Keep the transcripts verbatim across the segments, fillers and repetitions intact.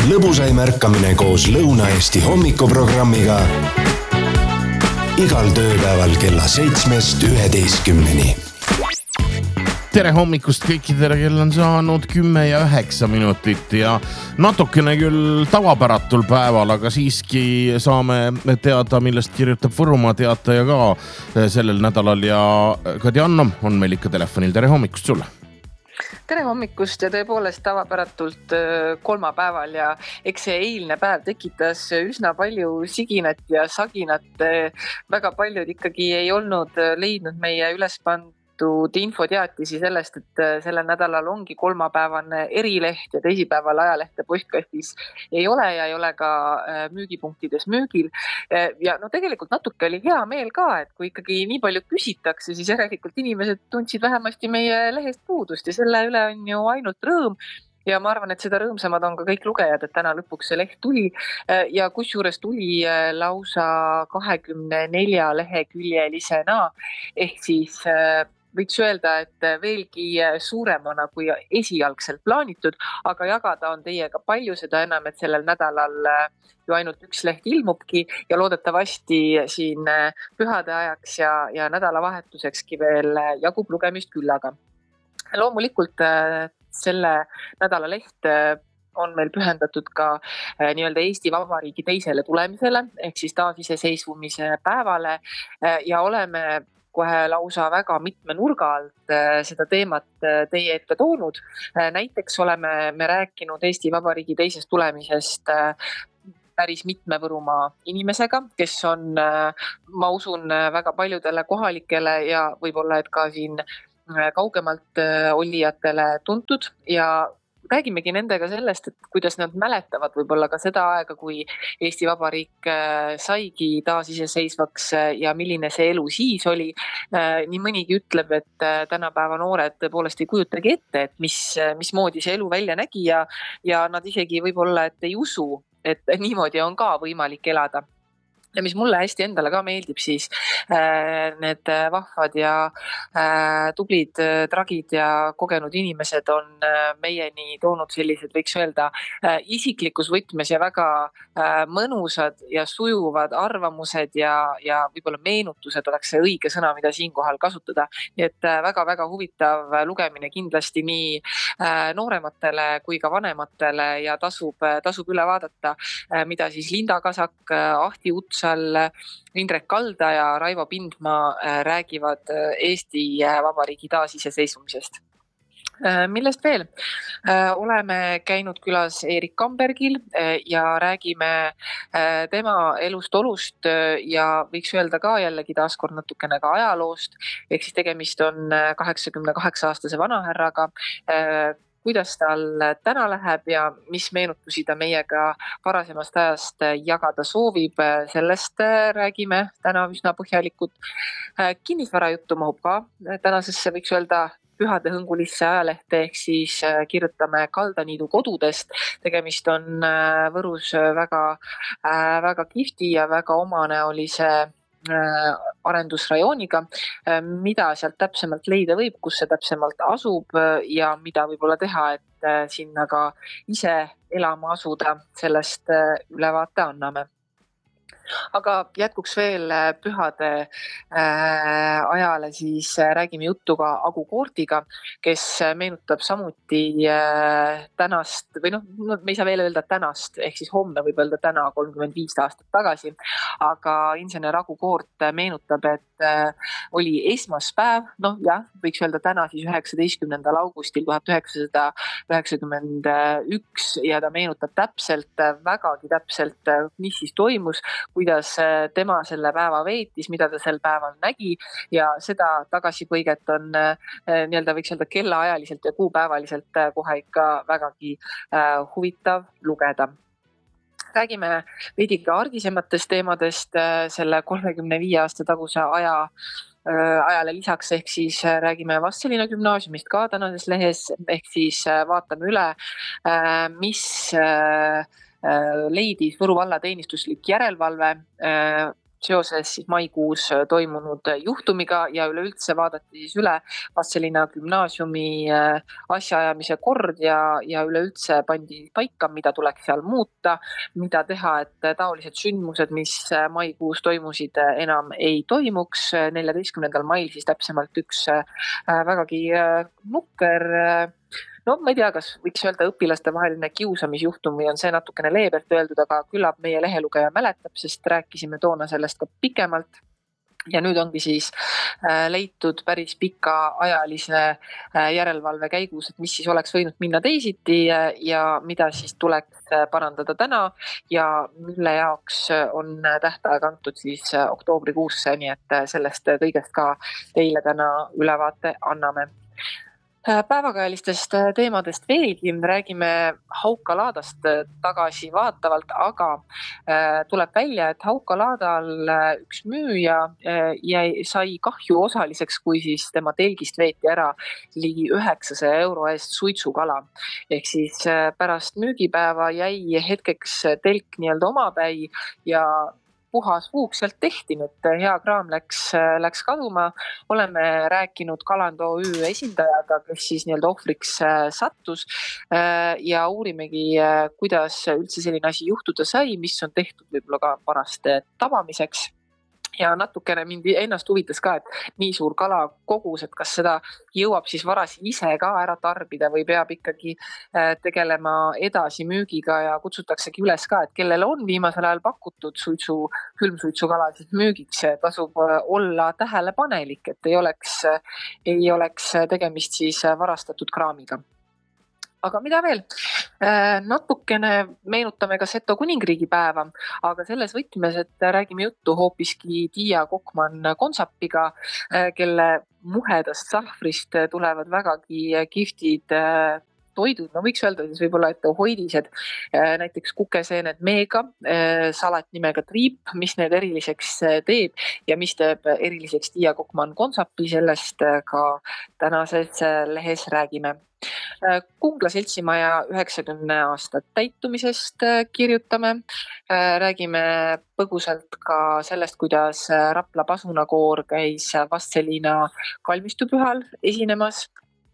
lõbusaim ärkamine koos Lõuna-Eesti hommikuprogrammiga igal tööpäeval kella seitsmest üheteistkümneni. Tere hommikust kõikidele, kell on saanud kümme ja üheksa minutit ja natukene küll tavapäratul päeval, aga siiski saame teada, millest kirjutab Võrumaa teataja ka sellel nädalal ja Kadi Anno on meil ikka telefonil. Tere hommikust sulle! Tere hommikust ja tõepoolest tavapäratult kolmapäeval ja eks see eilne päev tekitas üsna palju siginat ja saginat. Väga paljud ikkagi ei olnud leidnud meie ülespand infoteatisi sellest, et sellel nädalal ongi kolmapäevane erileht ja teisipäeval ajalehte postkastis ei ole ja ei ole ka müügipunktides müügil. Ja no tegelikult natuke oli hea meel ka, et kui ikkagi nii palju küsitakse, siis järelikult inimesed tundsid vähemasti meie lehest puudust ja selle üle on ju ainult rõõm. Ja ma arvan, et seda rõõmsamad on ka kõik lugejad, et täna lõpuks see leht tuli ja kusjuures tuli lausa kahekümne nelja leheküljelisena ehk siis võiks öelda, et veelgi suuremana kui esialgselt plaanitud, aga jagada on teiega palju, seda enam, et sellel nädalal ju ainult üks leht ilmubki ja loodetavasti siin pühade ajaks ja, ja nädalavahetusekski veel jagub lugemist küllaga. Loomulikult selle nädala leht on meil pühendatud ka nii-öelda Eesti Vabariigi teisele tulemisele ehk siis taasiseseisvumise päevale ja oleme kohe lausa väga mitme nurga alt seda teemat teie ette toonud. Näiteks oleme me rääkinud Eesti Vabariigi teisest tulemisest päris mitme Võrumaa inimesega, kes on, ma usun, väga paljudele kohalikele ja võib-olla, et ka siin kaugemalt olijatele tuntud ja räägimegi nendega sellest, et kuidas nad mäletavad võib-olla ka seda aega, kui Eesti Vabariik saigi taasiseseisvaks ja milline see elu siis oli. Nii mõnigi ütleb, et tänapäeva noored tõepoolest ei kujutagi ette, et mis, mis moodi see elu välja nägi ja, ja nad isegi võib-olla, et ei usu, et niimoodi on ka võimalik elada. Ja mis mulle hästi endale ka meeldib, siis äh, need vahvad ja äh, tublid äh, tragid ja kogenud inimesed on äh, meieni toonud sellised, võiks öelda, äh, isiklikus võtmes ja väga äh, mõnusad ja sujuvad arvamused ja, ja võib-olla meenutused oleks see õige sõna, mida siinkohal kasutada. Nii et äh, väga-väga huvitav lugemine kindlasti nii äh, noorematele kui ka vanematele ja tasub, tasub üle vaadata, äh, mida siis Linda Kasak, Ahti Uts, Indrek Kalda ja Raivo Pindmaa räägivad Eesti Vabariigi taasiseseisvumisest. Millest veel? Oleme käinud külas Erik Kambergil ja räägime tema elust olust ja võiks öelda ka jällegi taaskord natukene ka ajaloost. Ehk siis tegemist on kaheksakümne kaheksa aastase vanahärraga, kuidas tal täna läheb ja mis meenutusi ta meiega varasemast ajast jagada soovib. Sellest räägime täna üsna põhjalikult. Kinnisvarajuttu mahub ka tänasesse võiks öelda pühade hõngulisse ajalehte ehk siis kirjutame Kaldaniidu kodudest. Tegemist on Võrus väga, väga kihvti ja väga omanäolise arendusrajooniga, mida sealt täpsemalt leida võib, kus see täpsemalt asub ja mida võib-olla teha, et sinna ka ise elama asuda, sellest ülevaate anname. Aga jätkuks veel pühade äh, ajale, siis räägime juttu ka Agu Koortiga, kes meenutab samuti äh, tänast, või noh, me ei saa veel öelda tänast, ehk siis homme võib öelda täna kolmkümmend viis aastat tagasi, aga insener Agu Koort meenutab, et äh, oli esmaspäev, noh jah, võiks öelda täna siis üheksateistkümnendal augustil tuhat üheksasada üheksakümmend üks ja ta meenutab täpselt, vägagi täpselt, mis siis toimus, kuidas tema selle päeva veetis, mida ta sel päeval nägi ja seda tagasipõiget on nii-öelda võiks öelda kellaajaliselt ja kuupäevaliselt kohe ikka vägagi huvitav lugeda. Räägime veidi ka argisematest teemadest selle kolmekümne viie aasta taguse aja ajale lisaks, ehk siis räägime Vastseliina gümnaasiumist ka tänases lehes, ehk siis vaatame üle, mis leidis Võru valla teenistuslik järelevalve seoses siis maikuus toimunud juhtumiga ja üleüldse vaadati siis üle Vastseliina gümnaasiumi asjaajamise kord ja, ja üleüldse pandi paika, mida tuleks seal muuta, mida teha, et taolised sündmused, mis maikuus toimusid, enam ei toimuks. neljateistkümnendal mail siis täpsemalt üks vägagi nukker, no ma ei tea, kas võiks öelda õpilaste vaheline kiusamisjuhtum või on see natukene leebelt öeldud, aga küllap meie lehelugeja mäletab, sest rääkisime toona sellest ka pikemalt. Ja nüüd ongi siis leitud päris pika ajalise järelevalve käigus, et mis siis oleks võinud minna teisiti ja mida siis tuleks parandada täna ja mille jaoks on tähtaeg antud siis oktoobrikuusse, nii et sellest kõigest ka teile täna ülevaate anname. Päevakajalistest teemadest veelgi, räägime Haukalaadast tagasi vaatavalt, aga tuleb välja, et Haukalaadal üks müüja jäi, sai kahju osaliseks, kui siis tema telgist veeti ära ligi üheksasaja euro eest suitsukala. Ehk siis pärast müügipäeva jäi hetkeks telk nii-öelda omapäi ja puhas vuuk sealt tehti, et hea kraam läks, läks kaduma. Oleme rääkinud Kaland O Ü esindajaga, kes siis nii-öelda ohvriks sattus ja uurimegi, kuidas üldse selline asi juhtuda sai, mis on tehtud võib-olla ka paraste tabamiseks. Ja natukene mind ennast huvitas ka, et nii suur kala kogus, et kas seda jõuab siis varasi ise ka ära tarbida või peab ikkagi tegelema edasi müügiga ja kutsutaksegi üles ka, et kellel on viimasel ajal pakutud suitsu, külmsuitsukala siis müügiks, tasub olla tähelepanelik, et ei oleks, ei oleks tegemist siis varastatud kraamiga. Aga mida veel? Natukene meenutame ka Seto kuningriigi päeva, aga selles võtmes, et räägime juttu hoopiski Tiia Kokman-Konsapiga, kelle muhedast sahvrist tulevad vägagi kiftid toidud, no võiks öelda siis võib-olla, et hoidised, näiteks kukeseened meega, salat nimega triip, mis need eriliseks teeb ja mis teeb eriliseks Tiia Kokman-Konsapi, sellest ka tänases lehes räägime. Kungla seltsimaja üheksakümne aastat täitumisest kirjutame, räägime põgusalt ka sellest, kuidas Rapla pasunakoor käis Vastseliina kalmistupühal esinemas.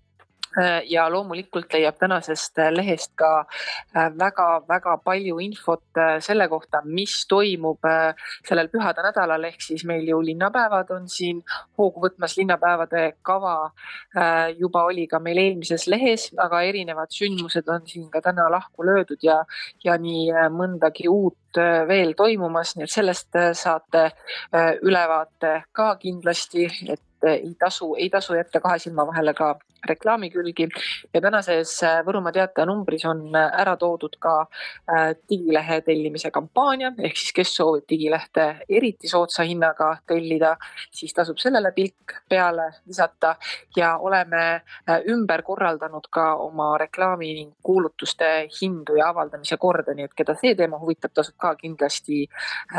Ja loomulikult leiab tänasest lehest ka väga-väga palju infot selle kohta, mis toimub sellel pühade nädalal, ehk siis meil ju linnapäevad on siin hoogu võtmas, linnapäevade kava juba oli ka meil eelmises lehes, aga erinevad sündmused on siin ka täna lahku löödud ja, ja nii mõndagi uut veel toimumas, nii et sellest saate ülevaate ka kindlasti, et ei tasu, ei tasu jätta kahe silma vahele ka reklaami külgi ja tänases Võrumaa Teataja numbris on ära toodud ka digilehe tellimise kampaania, ehk siis kes soovib digilehte eriti soodsa hinnaga tellida, siis tasub sellele pilk peale lisata ja oleme ümber korraldanud ka oma reklaami ning kuulutuste hindu ja avaldamise korda, nii et keda see teema huvitab, tasub ka kindlasti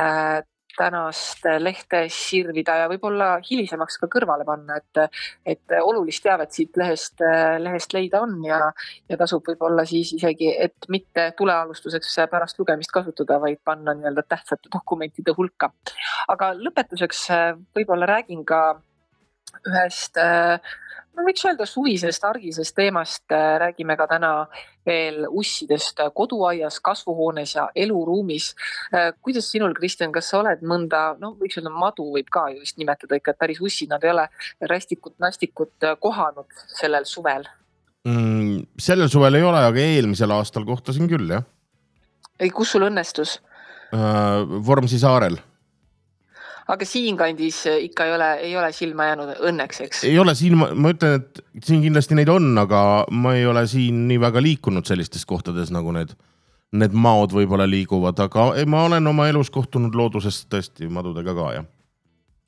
tänast lehte sirvida ja võib-olla hilisemaks ka kõrvale panna, et, et olulist teavet siit lehest, lehest leida on ja, ja tasub võib-olla siis isegi, et mitte tulealustuseks pärast lugemist kasutada, vaid panna nii-öelda tähtsate dokumentide hulka. Aga lõpetuseks võib-olla räägin ka ühest, no võiks öelda suvisest, argisest teemast, räägime ka täna veel ussidest koduaias, kasvuhoones ja eluruumis. Kuidas sinul, Kristjan, kas sa oled mõnda, no võiks öelda madu võib ka just nimetada ikka, et päris ussid, nad ei ole rastikut, nastikut kohanud sellel suvel? Mm, sellel suvel ei ole, aga eelmisel aastal kohtasin küll, jah. Ei, kus sul õnnestus? Äh, Vormsi saarel. Aga siin kandis ikka ei ole, ei ole silma jäänud õnneks, eks? Ei ole siin, ma, ma ütlen, et siin kindlasti neid on, aga ma ei ole siin nii väga liikunud sellistes kohtades, nagu need, need maod võib-olla liiguvad, aga ei, ma olen oma elus kohtunud loodusest tõesti madudega ka, jah.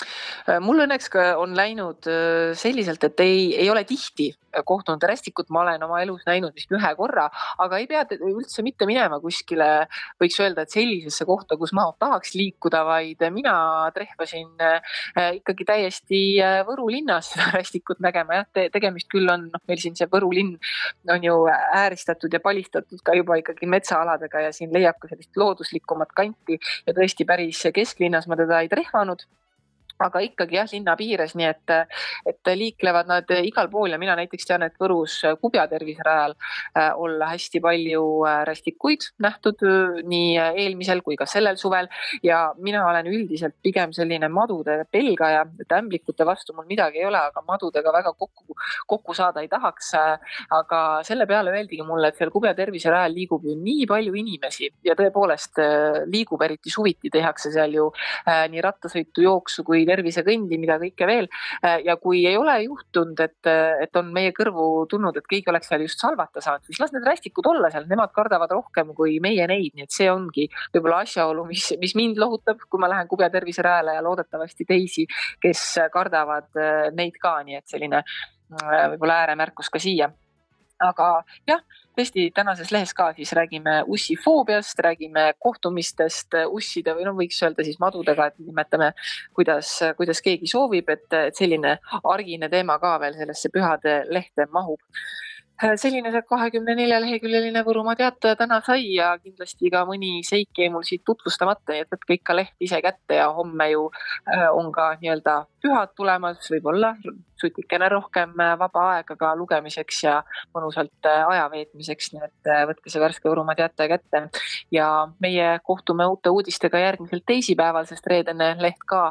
Mul õnneks ka on läinud selliselt, et ei, ei ole tihti kohtunud rästikut, ma olen oma elus näinud vist ühe korra, aga ei pea üldse mitte minema kuskile, võiks öelda, et sellisesse kohta, kus ma tahaks liikuda, vaid mina trehvasin ikkagi täiesti Võru linnas rästikut nägema. Ja tegemist küll on, noh, meil siin see Võru linn on ju ääristatud ja palistatud ka juba ikkagi metsaaladega ja siin leiab ka sellist looduslikumat kanti ja tõesti päris kesklinnas ma teda ei trehvanud. Aga ikkagi jah, linna piires, nii et, et liiklevad nad igal pool ja mina näiteks tean, et Võrus Kubja terviserajal olla hästi palju rästikuid nähtud nii eelmisel kui ka sellel suvel ja mina olen üldiselt pigem selline madude pelgaja, et ämblikute vastu mul midagi ei ole, aga madudega väga kokku, kokku saada ei tahaks. Aga selle peale öeldigi mulle, et seal Kubja terviserajal liigub ju nii palju inimesi ja tõepoolest liigub eriti suviti, tehakse seal ju nii rattasõitu, jooksu kui tervisekõndi, mida kõike veel. Ja kui ei ole juhtunud, et, et on meie kõrvu tulnud, et keegi oleks seal just salvata saanud, siis las need rästikud olla seal, nemad kardavad rohkem kui meie neid. Nii et see ongi võib-olla asjaolu, mis, mis mind lohutab, kui ma lähen Kubja terviserajale ja loodetavasti teisi, kes kardavad neid ka. Nii et selline võib-olla ääremärkus ka siia. Aga jah, tõesti tänases lehes ka siis räägime ussifoobiast, räägime kohtumistest usside või no võiks öelda siis madudega, et nimetame, kuidas, kuidas keegi soovib, et, et selline argine teema ka veel sellesse pühade lehte mahub. Selline see kahekümne nelja leheküljeline Võrumaa Teataja täna sai ja kindlasti ka mõni seik jäi mul siit tutvustamata, et võtke ikka leht ise kätte ja homme ju on ka nii-öelda pühad tulemas, võib-olla sutikene rohkem vaba aega ka lugemiseks ja mõnusalt aja veetmiseks, nii et võtke see värske Võrumaa Teataja kätte. Ja meie kohtume uute uudistega järgmisel teisipäeval, sest reedene leht ka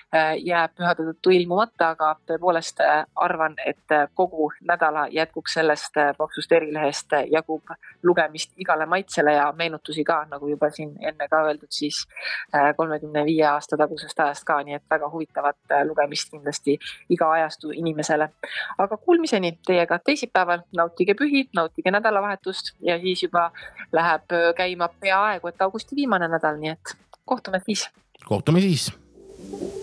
jääb pühade tõttu ilmumata, aga tõepoolest arvan, et kogu nädala jätkuks sellest paksust erilehest jagub lugemist igale maitsele ja meenutusi ka, nagu juba siin enne ka öeldud, siis kolmekümne viie aasta tagusest ajast ka, nii et väga huvitavat lugemist kindlasti iga ajastu inimesele. Aga kuulmiseni teiega teisipäeval, nautige pühi, nautige nädalavahetust ja siis juba läheb käima peaaegu, et augusti viimane nädal, nii et kohtume siis. Kohtume siis.